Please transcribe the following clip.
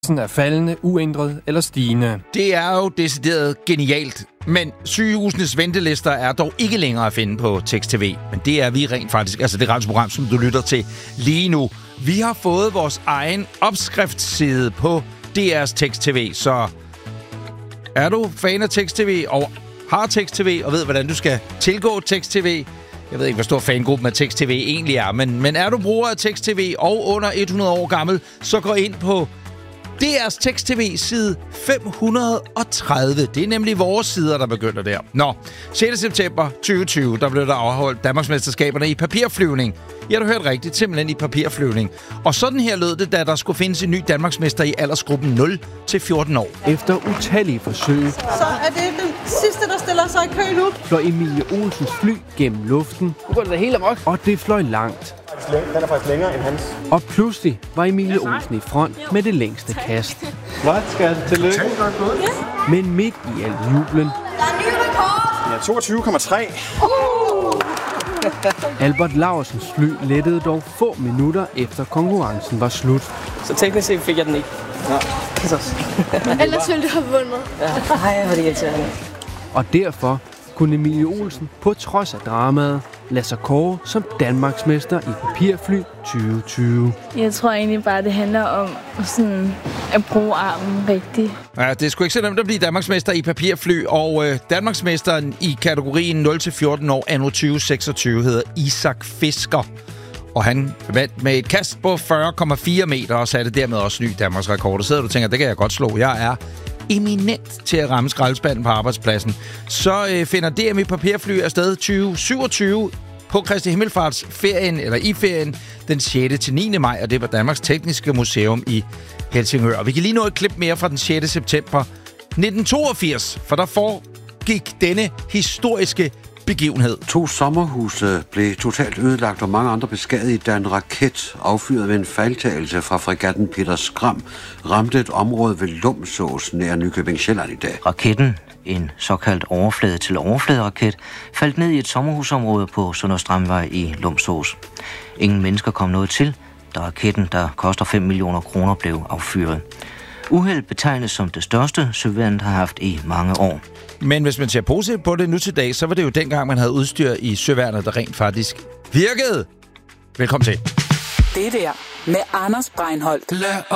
er faldende, uændret eller stigende. Det er jo decideret genialt. Men sygehusenes ventelister er dog ikke længere at finde på Tekst-TV. Men det er vi rent faktisk, altså det radioprogram, som du lytter til lige nu. Vi har fået vores egen opskriftsside på DR's Tekst-TV, så er du fan af Tekst-TV og har Tekst-TV og ved, hvordan du skal tilgå Tekst-TV. Jeg ved ikke, hvor stor fangruppen af Tekst-TV egentlig er, men er du bruger af Tekst-TV og under 100 år gammel, så gå ind på DR's Tekst-TV side 530. Det er nemlig vores sider, der begynder der. Nå, 6. september 2020, der blev der afholdt Danmarksmesterskaberne i papirflyvning. Ja, du hørte rigtigt, simpelthen i papirflyvning. Og sådan her lød det, da der skulle findes en ny Danmarksmester i aldersgruppen 0-14 år. Efter utallige forsøg, Så er det den sidste, der stiller sig i kø nu. fløj Emilie Olsens fly gennem luften. Nu går det da helt amok. Og det fløj langt. Den er faktisk længere end hans. Og pludselig var Emilie Olsen i front med det længste kast. Flot, skat. Tillykke. Men midt i al jublen, Der er ny rekord. Ja, 22,3. Albert Laursens fly lettede dog få minutter efter konkurrencen var slut. Så teknisk set fik jeg den ikke. Nå, Ellers ville du have vundet. ja. Ej, hvor det irriterende. Og derfor kunne Emilie Olsen, på trods af dramaet, lade sig kåre som Danmarksmester i papirfly 2020. Jeg tror egentlig bare, det handler om sådan at bruge armen rigtigt. Ja, det er sgu ikke så nemt at blive Danmarksmester i papirfly, og Danmarksmesteren i kategorien 0-14 år anno 2026 hedder Isak Fisker. Og han vandt med et kast på 40,4 meter og satte dermed også ny Danmarks rekord. Og sidder du og tænker, det kan jeg godt slå. Jeg er eminent til at ramme skraldespanden på arbejdspladsen. Så finder DM i papirfly afsted 2027 på Kristi Himmelfarts ferien, eller i ferien, den 6. til 9. maj, og det var Danmarks Tekniske Museum i Helsingør. Og vi kan lige nå et klip mere fra den 6. september 1982, for der foregik denne historiske begivenhed. 2 sommerhuse blev totalt ødelagt, og mange andre beskadiget, da en raket affyret ved en fejltagelse fra fregatten Peter Skram ramte et område ved Lumsås nær Nykøbing Sjælland i dag. Raketten, en såkaldt overflade-til-overflade-raket, faldt ned i et sommerhusområde på Sønder Strandvej i Lumsås. Ingen mennesker kom noget til, da raketten, der koster 5 millioner kroner, blev affyret. Uheld betegnes som det største, søværnet har haft i mange år. Men hvis man ser positivt på det nu til dag, så var det jo dengang, man havde udstyr i søværnet, der rent faktisk virkede. Velkommen til. Det der med Anders Breinholt.